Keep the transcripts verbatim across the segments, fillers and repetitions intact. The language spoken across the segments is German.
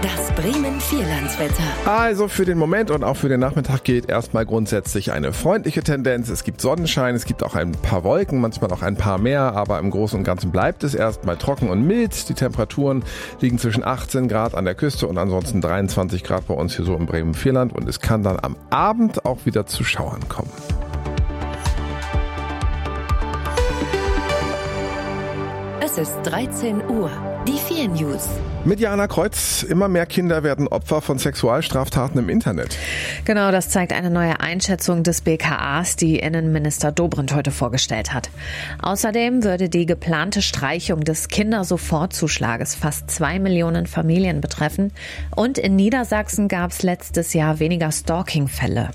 Das Bremen-Vierlandswetter. Also für den Moment und auch für den Nachmittag gilt erstmal grundsätzlich eine freundliche Tendenz. Es gibt Sonnenschein, es gibt auch ein paar Wolken, manchmal auch ein paar mehr, aber im Großen und Ganzen bleibt es erstmal trocken und mild. Die Temperaturen liegen zwischen achtzehn Grad an der Küste und ansonsten dreiundzwanzig Grad bei uns hier so im Bremen-Vierland und es kann dann am Abend auch wieder zu Schauern kommen. Es ist dreizehn Uhr. Die vier News. Mit Jana Kreuz. Immer mehr Kinder werden Opfer von Sexualstraftaten im Internet. Genau, das zeigt eine neue Einschätzung des B K As, die Innenminister Dobrindt heute vorgestellt hat. Außerdem würde die geplante Streichung des Kindersofortzuschlages fast zwei Millionen Familien betreffen. Und in Niedersachsen gab es letztes Jahr weniger Stalking-Fälle.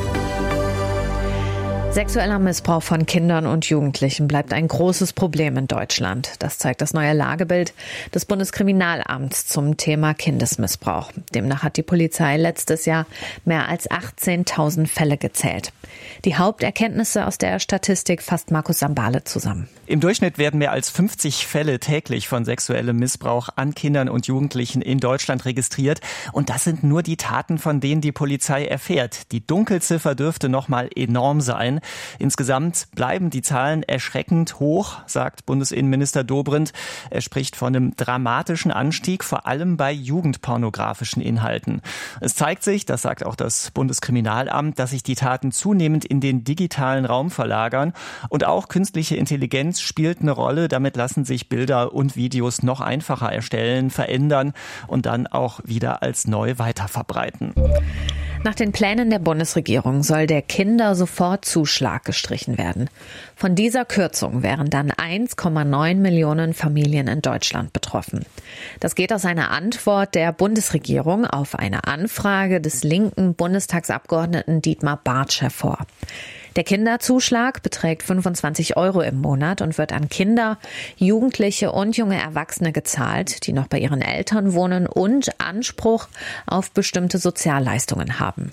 Sexueller Missbrauch von Kindern und Jugendlichen bleibt ein großes Problem in Deutschland. Das zeigt das neue Lagebild des Bundeskriminalamts zum Thema Kindesmissbrauch. Demnach hat die Polizei letztes Jahr mehr als achtzehntausend Fälle gezählt. Die Haupterkenntnisse aus der Statistik fasst Markus Sambale zusammen. Im Durchschnitt werden mehr als fünfzig Fälle täglich von sexuellem Missbrauch an Kindern und Jugendlichen in Deutschland registriert. Und das sind nur die Taten, von denen die Polizei erfährt. Die Dunkelziffer dürfte noch mal enorm sein. Insgesamt bleiben die Zahlen erschreckend hoch, sagt Bundesinnenminister Dobrindt. Er spricht von einem dramatischen Anstieg, vor allem bei jugendpornografischen Inhalten. Es zeigt sich, das sagt auch das Bundeskriminalamt, dass sich die Taten zunehmend in den digitalen Raum verlagern. Und auch künstliche Intelligenz spielt eine Rolle. Damit lassen sich Bilder und Videos noch einfacher erstellen, verändern und dann auch wieder als neu weiterverbreiten. Nach den Plänen der Bundesregierung soll der Kindersofortzuschlag gestrichen werden. Von dieser Kürzung wären dann eins Komma neun Millionen Familien in Deutschland betroffen. Das geht aus einer Antwort der Bundesregierung auf eine Anfrage des linken Bundestagsabgeordneten Dietmar Bartsch hervor. Der Kinderzuschlag beträgt fünfundzwanzig Euro im Monat und wird an Kinder, Jugendliche und junge Erwachsene gezahlt, die noch bei ihren Eltern wohnen und Anspruch auf bestimmte Sozialleistungen haben.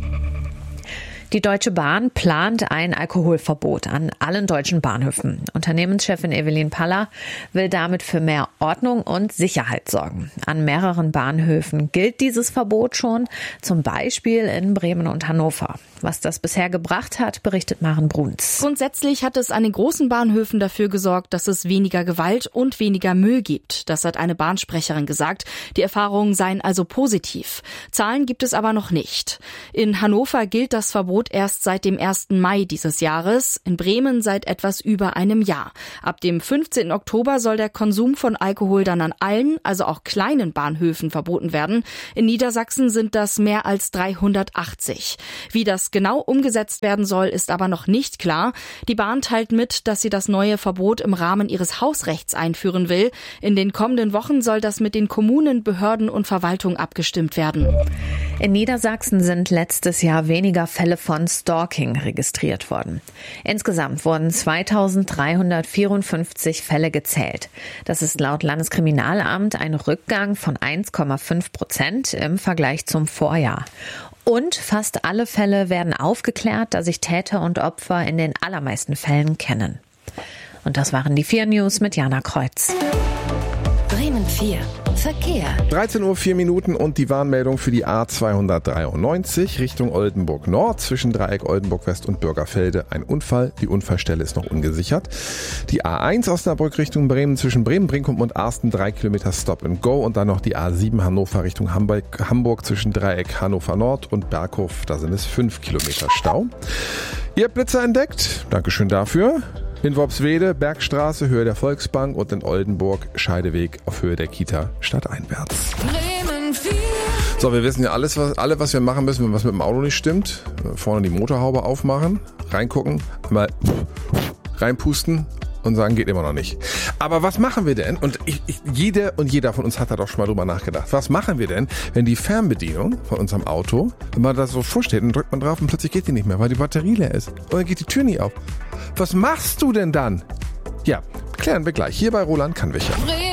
Die Deutsche Bahn plant ein Alkoholverbot an allen deutschen Bahnhöfen. Unternehmenschefin Evelyn Paller will damit für mehr Ordnung und Sicherheit sorgen. An mehreren Bahnhöfen gilt dieses Verbot schon, zum Beispiel in Bremen und Hannover. Was das bisher gebracht hat, berichtet Maren Bruns. Grundsätzlich hat es an den großen Bahnhöfen dafür gesorgt, dass es weniger Gewalt und weniger Müll gibt. Das hat eine Bahnsprecherin gesagt. Die Erfahrungen seien also positiv. Zahlen gibt es aber noch nicht. In Hannover gilt das Verbot erst seit dem ersten Mai dieses Jahres, in Bremen seit etwas über einem Jahr. Ab dem fünfzehnten Oktober soll der Konsum von Alkohol dann an allen, also auch kleinen Bahnhöfen verboten werden. In Niedersachsen sind das mehr als dreihundertachtzig. Wie das genau umgesetzt werden soll, ist aber noch nicht klar. Die Bahn teilt mit, dass sie das neue Verbot im Rahmen ihres Hausrechts einführen will. In den kommenden Wochen soll das mit den Kommunen, Behörden und Verwaltung abgestimmt werden. In Niedersachsen sind letztes Jahr weniger Fälle von Stalking registriert worden. Insgesamt wurden zweitausenddreihundertvierundfünfzig Fälle gezählt. Das ist laut Landeskriminalamt ein Rückgang von eins Komma fünf Prozent im Vergleich zum Vorjahr. Und fast alle Fälle werden aufgeklärt, da sich Täter und Opfer in den allermeisten Fällen kennen. Und das waren die vier News mit Jana Kreuz. Bremen vier. Verkehr. dreizehn Uhr vier Minuten und die Warnmeldung für die A zweihundertdreiundneunzig Richtung Oldenburg Nord zwischen Dreieck Oldenburg West und Bürgerfelde. Ein Unfall. Die Unfallstelle ist noch ungesichert. Die A eins Osnabrück Richtung Bremen zwischen Bremen-Brinkum und Arsten drei Kilometer Stop and Go und dann noch die A sieben Hannover Richtung Hamburg, Hamburg zwischen Dreieck Hannover Nord und Berghof. Da sind es fünf Kilometer Stau. Ihr habt Blitzer entdeckt. Dankeschön dafür. In Worpswede, Bergstraße, Höhe der Volksbank und in Oldenburg, Scheideweg auf Höhe der Kita stadteinwärts. Bremen vier. So, wir wissen ja alles, was, alle, was wir machen müssen, wenn was mit dem Auto nicht stimmt. Vorne die Motorhaube aufmachen, reingucken, mal reinpusten und sagen, geht immer noch nicht. Aber was machen wir denn? Und ich, ich, jede und jeder von uns hat da doch schon mal drüber nachgedacht. Was machen wir denn, wenn die Fernbedienung von unserem Auto, wenn man da so vorsteht, dann drückt man drauf und plötzlich geht die nicht mehr, weil die Batterie leer ist. Und dann geht die Tür nie auf. Was machst du denn dann? Ja, klären wir gleich hier bei Roland Kannwicher.